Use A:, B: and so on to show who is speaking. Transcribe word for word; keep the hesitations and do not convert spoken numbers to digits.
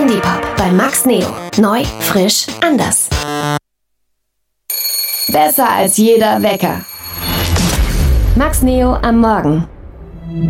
A: Indie-Pop bei Max Neo. Neu, frisch, anders. Besser als jeder Wecker. Max Neo am Morgen.